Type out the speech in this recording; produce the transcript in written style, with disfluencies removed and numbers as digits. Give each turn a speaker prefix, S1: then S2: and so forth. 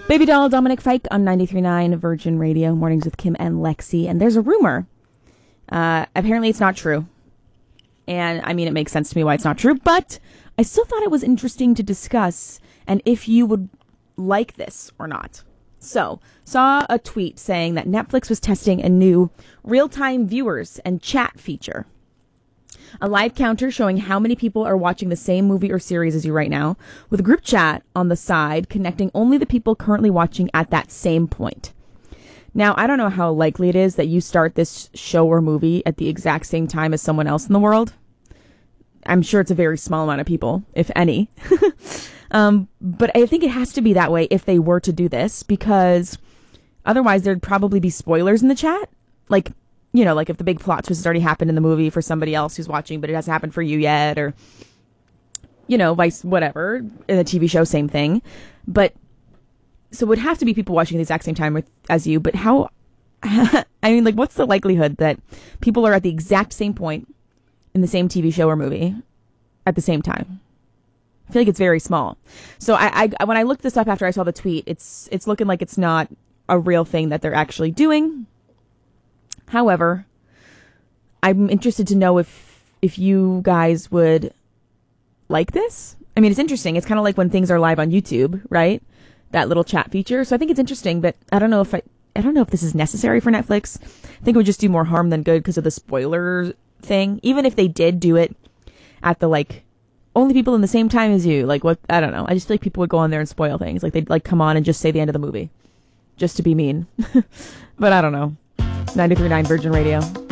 S1: Baby Doll, Dominic Fike on 93.9 Virgin Radio, Mornings with Kim and Lexi. And there's a rumor. Apparently it's not true. And, I mean, it makes sense to me why it's not true. But I still thought it was interesting to discuss and if you would like this or not. So, saw a tweet saying that Netflix was testing a new real-time viewers and chat feature. A live counter showing how many people are watching the same movie or series as you right now, with a group chat on the side connecting only the people currently watching at that same point. Now, I don't know how likely it is that you start this show or movie at the exact same time as someone else in the world. I'm sure it's a very small amount of people, if any. But I think it has to be that way if they were to do this, because otherwise there'd probably be spoilers in the chat. Like, you know, like if the big plot twist has already happened in the movie for somebody else who's watching, but it hasn't happened for you yet, or, you know, whatever. In a TV show, same thing. But, so it would have to be people watching at the exact same time as you, but how, I mean, like, what's the likelihood that people are at the exact same point in the same TV show or movie at the same time? I feel like it's very small. So I when I looked this up after I saw the tweet, it's looking like it's not a real thing that they're actually doing. However, I'm interested to know if you guys would like this. I mean, it's interesting. It's kind of like when things are live on YouTube, right? That little chat feature. So I think it's interesting, but I don't know if this is necessary for Netflix. I think it would just do more harm than good because of the spoiler thing. Even if they did do it at the, like, only people in the same time as you, like, what, I don't know. I just feel like people would go on there and spoil things. Like, they'd, like, come on and just say the end of the movie. Just to be mean. But I don't know. 93.9 Virgin Radio.